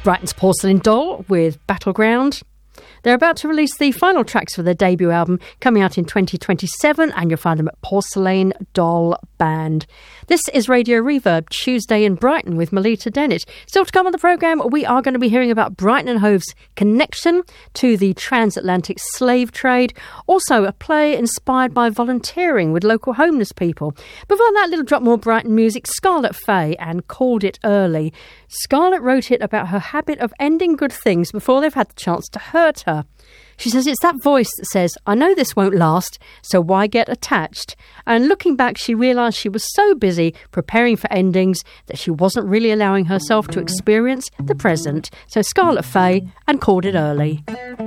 Brighton's Porcelain Doll with Battleground. They're about to release the final tracks for their debut album coming out in 2027, and you'll find them at Porcelain Doll Band. This is Radio Reverb, Tuesday in Brighton with Melita Dennett. Still to come on the programme, we are going to be hearing about Brighton and Hove's connection to the transatlantic slave trade. Also, a play inspired by volunteering with local homeless people. Before that, a little drop more Brighton music, Scarlet Faye and Called It Early. Scarlet wrote it about her habit of ending good things before they've had the chance to hurt her. She says it's that voice that says, I know this won't last, so why get attached? And looking back, she realised she was so busy preparing for endings that she wasn't really allowing herself to experience the present. So Scarlet Faye and Called It Early.